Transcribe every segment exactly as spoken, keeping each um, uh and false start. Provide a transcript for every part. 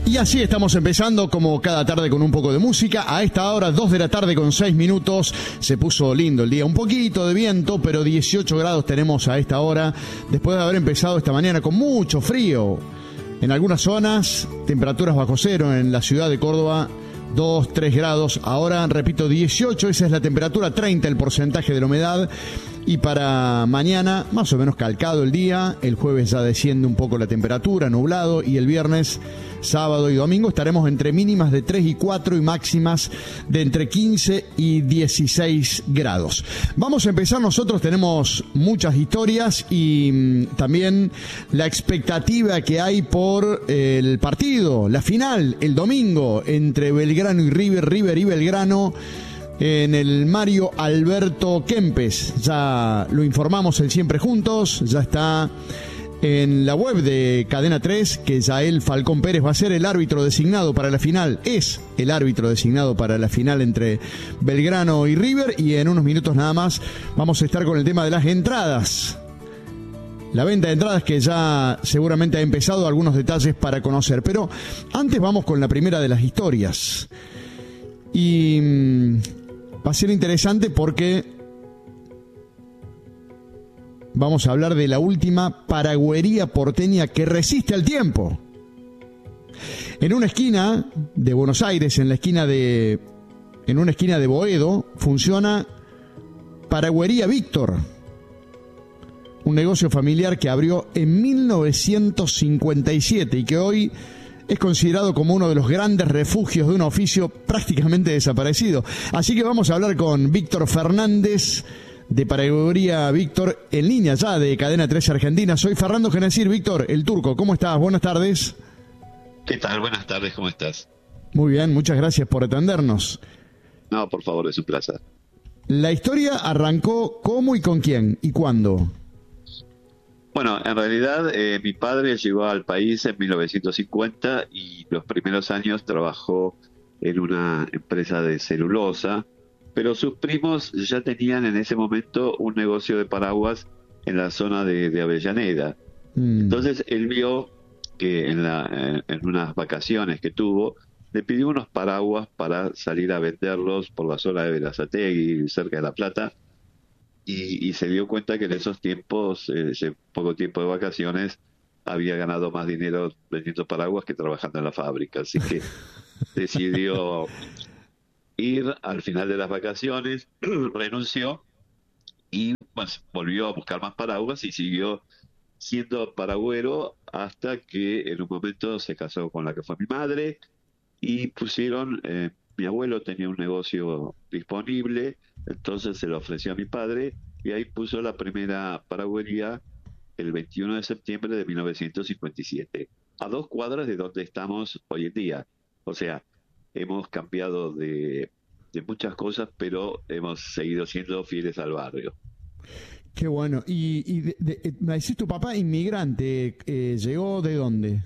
Y así estamos empezando como cada tarde con un poco de música. A esta hora, dos de la tarde con seis minutos. Se puso lindo el día. Un poquito de viento, pero dieciocho grados tenemos a esta hora. Después de haber empezado esta mañana con mucho frío. En algunas zonas, temperaturas bajo cero. En la ciudad de Córdoba, dos, tres grados. Ahora, repito, dieciocho. Esa es la temperatura, treinta el porcentaje de la humedad. Y para mañana, más o menos calcado el día. El jueves ya desciende un poco la temperatura, nublado. Y el viernes, sábado y domingo estaremos entre mínimas de tres y cuatro y máximas de entre quince y dieciséis grados. Vamos a empezar. Nosotros tenemos muchas historias y mmm, también la expectativa que hay por eh, el partido, la final, el domingo, entre Belgrano y River, River y Belgrano, en el Mario Alberto Kempes. Ya lo informamos en Siempre Juntos, ya está en la web de Cadena tres, que Yael Falcón Pérez va a ser el árbitro designado para la final, es el árbitro designado para la final entre Belgrano y River, y en unos minutos nada más vamos a estar con el tema de las entradas. La venta de entradas que ya seguramente ha empezado, algunos detalles para conocer, pero antes vamos con la primera de las historias. Y mmm, va a ser interesante porque vamos a hablar de la última paragüería porteña que resiste al tiempo. En una esquina de Buenos Aires, en la esquina de, en una esquina de Boedo, funciona Paragüería Víctor, un negocio familiar que abrió en mil novecientos cincuenta y siete y que hoy es considerado como uno de los grandes refugios de un oficio prácticamente desaparecido. Así que vamos a hablar con Víctor Fernández, de Paragüería Víctor, en línea ya de Cadena tres Argentina. Soy Fernando Genacir. Víctor, el Turco, ¿cómo estás? Buenas tardes. ¿Qué tal? Buenas tardes, ¿cómo estás? Muy bien, muchas gracias por atendernos. No, por favor, es un placer. La historia arrancó ¿cómo y con quién y cuándo? Bueno, en realidad eh, mi padre llegó al país en mil novecientos cincuenta y los primeros años trabajó en una empresa de celulosa, pero sus primos ya tenían en ese momento un negocio de paraguas en la zona de, de Avellaneda. Mm. Entonces él vio que en, la, en, en unas vacaciones que tuvo, le pidió unos paraguas para salir a venderlos por la zona de Berazategui, cerca de La Plata. Y, y se dio cuenta que en esos tiempos, eh, ese poco tiempo de vacaciones, había ganado más dinero vendiendo paraguas que trabajando en la fábrica. Así que decidió ir al final de las vacaciones, renunció y pues, volvió a buscar más paraguas y siguió siendo paragüero hasta que en un momento se casó con la que fue mi madre y pusieron... Eh, mi abuelo tenía un negocio disponible, entonces se lo ofreció a mi padre y ahí puso la primera paragüería el veintiuno de septiembre de mil novecientos cincuenta y siete, a dos cuadras de donde estamos hoy en día. O sea, hemos cambiado de, de muchas cosas, pero hemos seguido siendo fieles al barrio. Qué bueno. Y, y de, de, me decís, tu papá inmigrante, eh, ¿llegó de dónde?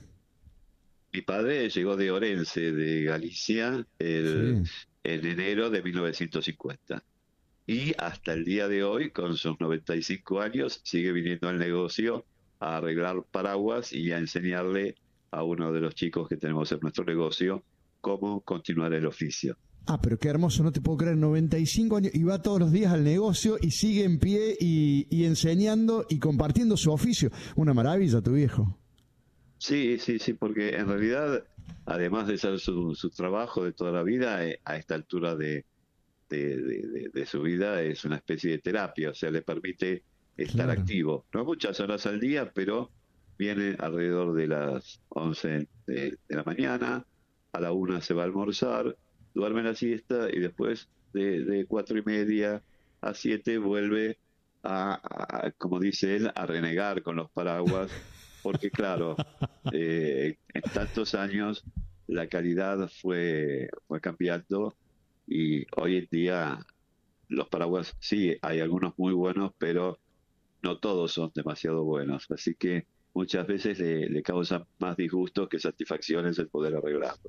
Mi padre llegó de Orense, de Galicia, el, sí. en enero de mil novecientos cincuenta. Y hasta el día de hoy, con sus noventa y cinco años, sigue viniendo al negocio a arreglar paraguas y a enseñarle a uno de los chicos que tenemos en nuestro negocio cómo continuar el oficio. Ah, pero qué hermoso, no te puedo creer, noventa y cinco años y va todos los días al negocio y sigue en pie y, y enseñando y compartiendo su oficio. Una maravilla, tu viejo. Sí, sí, sí, porque en realidad, además de ser su, su trabajo de toda la vida, eh, a esta altura de, de, de, de su vida es una especie de terapia, o sea, le permite estar claro. activo. No muchas horas al día, pero viene alrededor de las once de, de la mañana, a la una se va a almorzar, duerme la siesta y después de, de cuatro y media a siete vuelve a, a, como dice él, a renegar con los paraguas. Porque claro, eh, en tantos años la calidad fue, fue cambiando y hoy en día los paraguas, sí, hay algunos muy buenos, pero no todos son demasiado buenos. Así que muchas veces le, le causan más disgustos que satisfacciones el poder arreglarlo.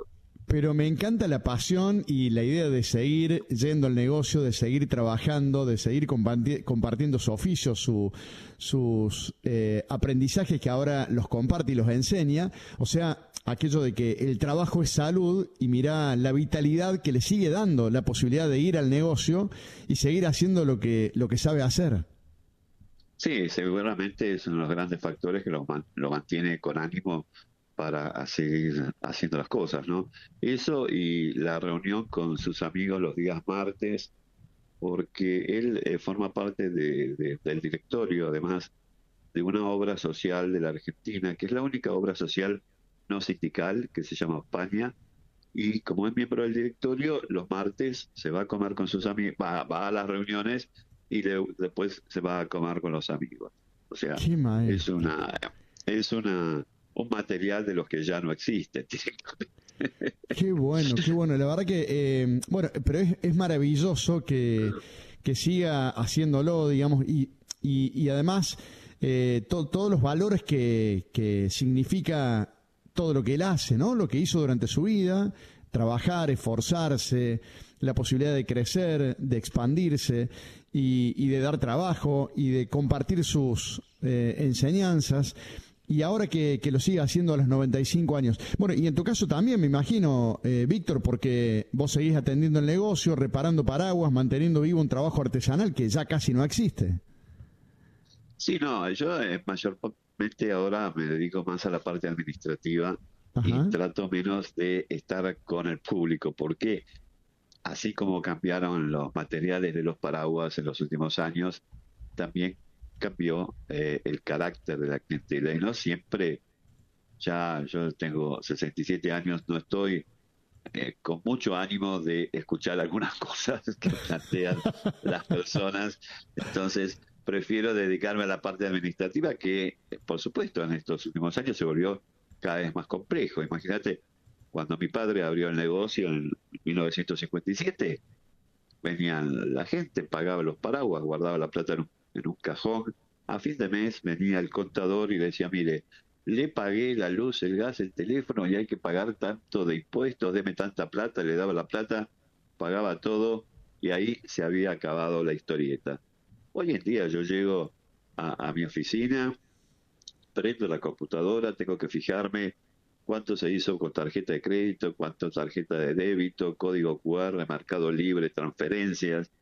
pero me encanta la pasión y la idea de seguir yendo al negocio, de seguir trabajando, de seguir comparti- compartiendo su oficio, su, sus eh, aprendizajes que ahora los comparte y los enseña. O sea, aquello de que el trabajo es salud y mirá la vitalidad que le sigue dando la posibilidad de ir al negocio y seguir haciendo lo que, lo que sabe hacer. Sí, seguramente es uno de los grandes factores que lo, man- lo mantiene con ánimo para seguir haciendo las cosas, ¿no? Eso y la reunión con sus amigos los días martes, porque él eh, forma parte de- de- del directorio, además, de una obra social de la Argentina, que es la única obra social no sindical que se llama España, y como es miembro del directorio, los martes se va a comer con sus amigos, va, va a las reuniones y le- después se va a comer con los amigos. O sea, Qué es maestro. una, es una, un material de los que ya no existen. Qué bueno, qué bueno. La verdad que, eh, bueno, pero es, es maravilloso que, que siga haciéndolo, digamos, y, y, y además eh, to- todos los valores que, que significa todo lo que él hace, ¿no? Lo que hizo durante su vida, trabajar, esforzarse, la posibilidad de crecer, de expandirse y, y de dar trabajo y de compartir sus eh, enseñanzas. Y ahora que, que lo siga haciendo a los noventa y cinco años. Bueno, y en tu caso también, me imagino, eh, Víctor, porque vos seguís atendiendo el negocio, reparando paraguas, manteniendo vivo un trabajo artesanal que ya casi no existe. Sí, no, yo eh, mayormente ahora me dedico más a la parte administrativa y Ajá. trato menos de estar con el público, porque así como cambiaron los materiales de los paraguas en los últimos años, también cambió eh, el carácter de la clientela y no siempre, ya yo tengo sesenta y siete años, no estoy eh, con mucho ánimo de escuchar algunas cosas que plantean las personas, entonces prefiero dedicarme a la parte administrativa que, eh, por supuesto, en estos últimos años se volvió cada vez más complejo. Imagínate, cuando mi padre abrió el negocio en mil novecientos cincuenta y siete, venían la gente, pagaba los paraguas, guardaba la plata en un, en un cajón. A fin de mes venía el contador y decía, mire, le pagué la luz, el gas, el teléfono y hay que pagar tanto de impuestos, deme tanta plata, le daba la plata, pagaba todo y ahí se había acabado la historieta. Hoy en día yo llego a, a mi oficina, prendo la computadora, tengo que fijarme cuánto se hizo con tarjeta de crédito, cuánto tarjeta de débito, código Q R, mercado libre, transferencias.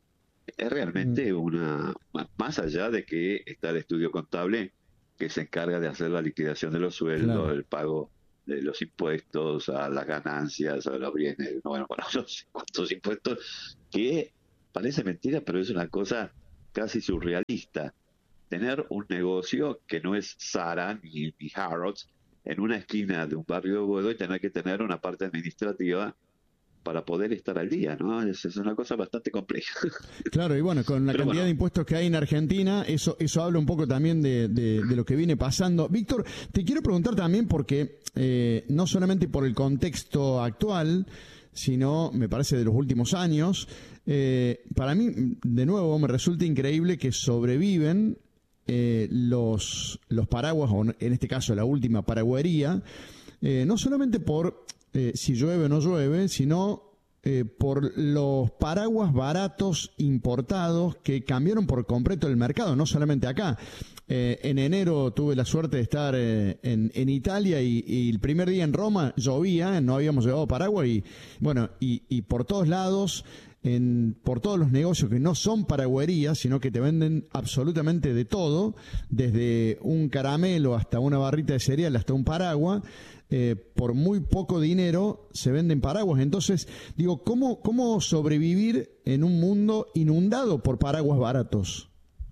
Es Mm, realmente una, más allá de que está el estudio contable que se encarga de hacer la liquidación de los sueldos, claro. el pago de los impuestos, a las ganancias, a los bienes, no, bueno, bueno, no sé cuántos impuestos, que parece mentira, pero es una cosa casi surrealista. Tener un negocio que no es Zara ni, ni Harrods en una esquina de un barrio de Boedo y tener que tener una parte administrativa para poder estar al día, ¿no? Es, es una cosa bastante compleja. Claro, y bueno, con la Pero cantidad de bueno, impuestos que hay en Argentina, eso, eso habla un poco también de, de, de lo que viene pasando. Víctor, te quiero preguntar también porque eh, no solamente por el contexto actual, sino me parece de los últimos años, eh, para mí, de nuevo, me resulta increíble que sobreviven eh, los, los paraguas, o en este caso la última paraguería, eh, no solamente por eh, si llueve o no llueve, sino eh, por los paraguas baratos importados que cambiaron por completo el mercado, no solamente acá. Eh, en enero tuve la suerte de estar eh, en, en Italia y, y el primer día en Roma llovía, no habíamos llevado paraguas y bueno, y, y por todos lados, en, por todos los negocios que no son paragüerías, sino que te venden absolutamente de todo, desde un caramelo hasta una barrita de cereal, hasta un paraguas, eh, por muy poco dinero se venden paraguas. Entonces, digo, ¿cómo, cómo sobrevivir en un mundo inundado por paraguas baratos?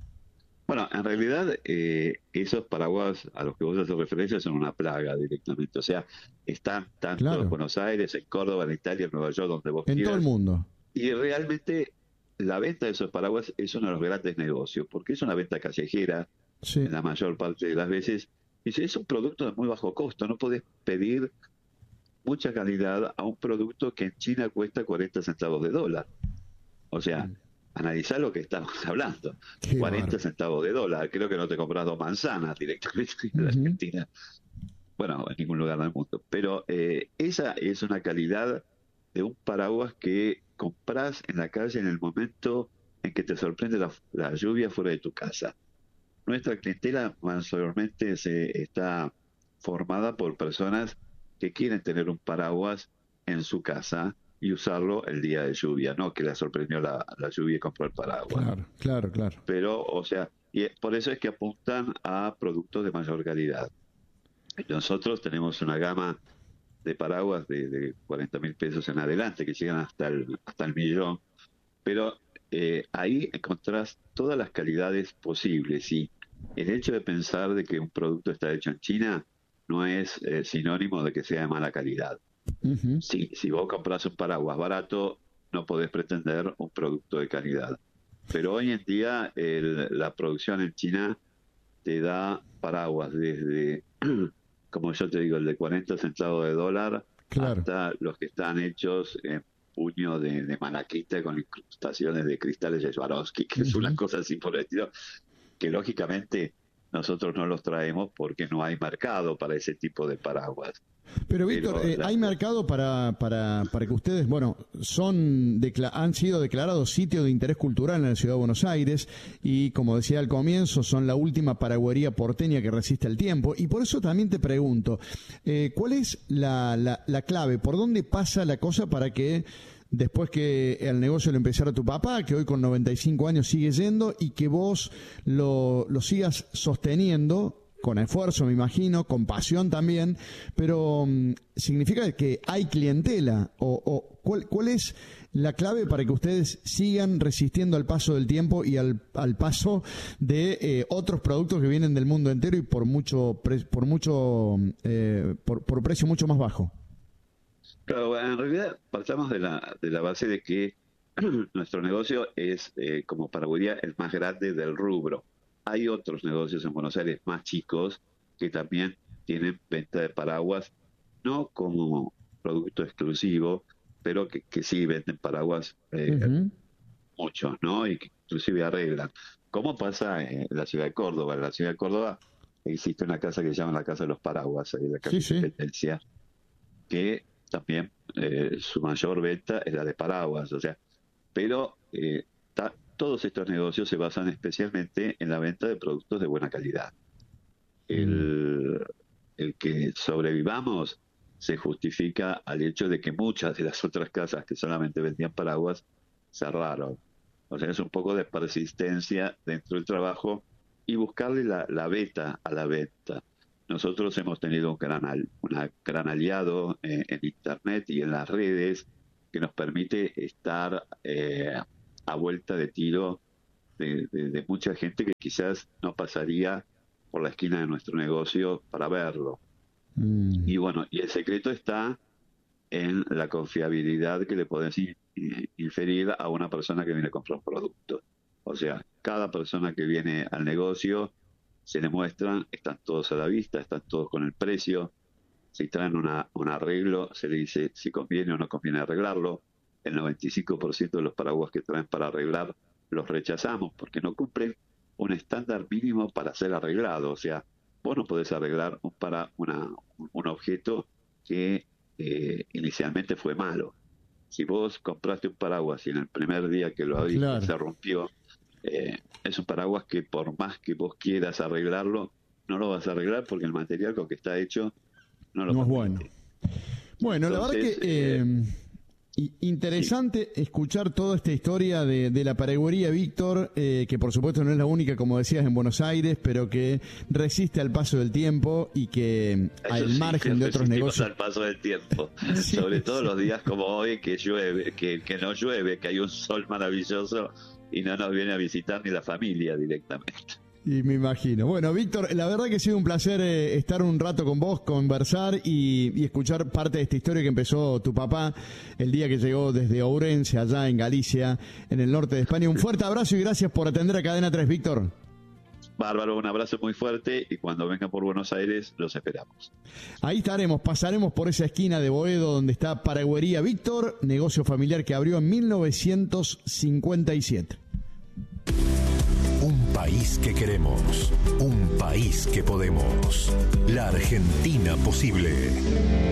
bueno, en realidad eh, esos paraguas a los que vos haces referencia son una plaga directamente. O sea, están tanto en Claro, Buenos Aires, en Córdoba, en Italia, en Nueva York, donde vos en todo el quieras. mundo. Y realmente la venta de esos paraguas es uno de los grandes negocios, porque es una venta callejera Sí, en la mayor parte de las veces. Y es un producto de muy bajo costo. No podés pedir mucha calidad a un producto que en China cuesta cuarenta centavos de dólar. O sea, analizá lo que estamos hablando. qué cuarenta bárbaro. centavos de dólar. Creo que no te compras dos manzanas directamente en la Ujú. Argentina. bueno, en ningún lugar del mundo. Pero eh, esa es una calidad de un paraguas que compras en la calle en el momento en que te sorprende la, la lluvia fuera de tu casa. Nuestra clientela mayormente se está formada por personas que quieren tener un paraguas en su casa y usarlo el día de lluvia, no que la sorprendió la, la lluvia y compró el paraguas. Claro, claro, claro. Pero, o sea, y por eso es que apuntan a productos de mayor calidad. Nosotros tenemos una gama de paraguas de, de cuarenta mil pesos en adelante, que llegan hasta el, hasta el millón, pero eh, ahí encontrás todas las calidades posibles, y el hecho de pensar de que un producto está hecho en China no es eh, sinónimo de que sea de mala calidad. Uh-huh. Si, si vos compras un paraguas barato, no podés pretender un producto de calidad. Pero hoy en día el, la producción en China te da paraguas desde, como yo te digo, el de cuarenta centavos de dólar, claro, hasta los que están hechos en puño de, de malaquita con incrustaciones de cristales de Swarovski, que uh-huh. es una cosa así por el estilo, que lógicamente nosotros no los traemos porque no hay mercado para ese tipo de paraguas. Pero Víctor, Pero, eh, la... ¿hay mercado para, para, para que ustedes, bueno, son decla- han sido declarados sitio de interés cultural en la Ciudad de Buenos Aires y, como decía al comienzo, son la última paraguería porteña que resiste el tiempo? Y por eso también te pregunto, eh, ¿cuál es la, la, la clave? ¿Por dónde pasa la cosa para que después que el negocio lo empezara tu papá, que hoy con noventa y cinco años sigue yendo, y que vos lo, lo sigas sosteniendo con esfuerzo, me imagino, con pasión también, pero um, significa que hay clientela? ¿O, o cuál, cuál es la clave para que ustedes sigan resistiendo al paso del tiempo y al, al paso de eh, otros productos que vienen del mundo entero y por mucho pre- por mucho eh, por, por precio mucho más bajo? Claro, bueno, en realidad partamos de la de la base de que nuestro negocio es eh, como paraguería el más grande del rubro. Hay otros negocios en Buenos Aires más chicos que también tienen venta de paraguas, no como producto exclusivo, pero que, que sí venden paraguas eh, uh-huh. muchos, ¿no? Y que inclusive arreglan. ¿Cómo pasa en la ciudad de Córdoba? En la ciudad de Córdoba existe una casa que se llama la Casa de los Paraguas, ahí en la calle sí, Independencia, sí. que también eh, su mayor venta es la de paraguas, o sea, pero eh, ta, todos estos negocios se basan especialmente en la venta de productos de buena calidad. El, el que sobrevivamos se justifica al hecho de que muchas de las otras casas que solamente vendían paraguas cerraron. O sea, es un poco de persistencia dentro del trabajo y buscarle la, la beta a la venta. Nosotros hemos tenido un gran, al, una gran aliado eh, en Internet y en las redes que nos permite estar eh, a vuelta de tiro de, de, de mucha gente que quizás no pasaría por la esquina de nuestro negocio para verlo. Mm. Y bueno, y el secreto está en la confiabilidad que le podés inferir a una persona que viene a comprar un producto. O sea, cada persona que viene al negocio se le muestran, están todos a la vista, están todos con el precio. Si traen una, un arreglo, se le dice si conviene o no conviene arreglarlo. El noventa y cinco por ciento de los paraguas que traen para arreglar los rechazamos porque no cumplen un estándar mínimo para ser arreglado. O sea, vos no podés arreglar un, para una, un objeto que eh, inicialmente fue malo. Si vos compraste un paraguas y en el primer día que lo abriste claro. se rompió, eh, es un paraguas que por más que vos quieras arreglarlo, no lo vas a arreglar porque el material con que está hecho no lo no es bueno. Bueno, Entonces, la verdad que... Eh... Eh... Interesante sí. escuchar toda esta historia de, de la paraguería, Víctor, eh, que por supuesto no es la única, como decías, en Buenos Aires, pero que resiste al paso del tiempo y que Eso al sí, margen de otros negocios... al paso del tiempo, sí, sobre todo sí. los días como hoy que llueve, que, que no llueve, que hay un sol maravilloso y no nos viene a visitar ni la familia directamente. Y me imagino. Bueno, Víctor, la verdad que ha sido un placer eh, estar un rato con vos, conversar y, y escuchar parte de esta historia que empezó tu papá el día que llegó desde Ourense, allá en Galicia, en el norte de España. Un fuerte abrazo y gracias por atender a Cadena tres, Víctor. Bárbaro, un abrazo muy fuerte y cuando vengan por Buenos Aires los esperamos. Ahí estaremos, pasaremos por esa esquina de Boedo donde está Paraguería Víctor, negocio familiar que abrió en mil novecientos cincuenta y siete. Un país que queremos, un país que podemos. La Argentina posible.